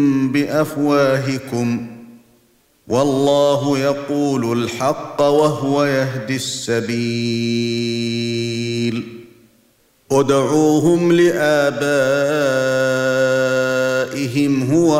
بأفواهكم والله يقول الحق وهو يهدي السبيل ادعوهم لآبائهم هو